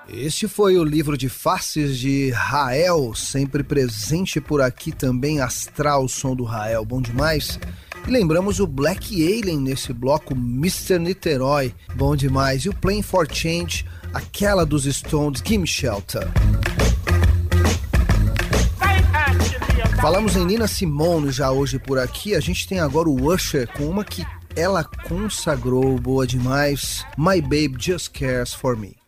Este foi o livro de faces de Rael, sempre presente por aqui também, Astral, o som do Rael, bom demais. E lembramos o Black Alien nesse bloco, Mr. Niterói, bom demais. E o Playing for Change, aquela dos Stones, Gimme Shelter. Falamos em Nina Simone já hoje por aqui, a gente tem agora o Usher com uma que ela consagrou, boa demais, My Babe Just Cares For Me.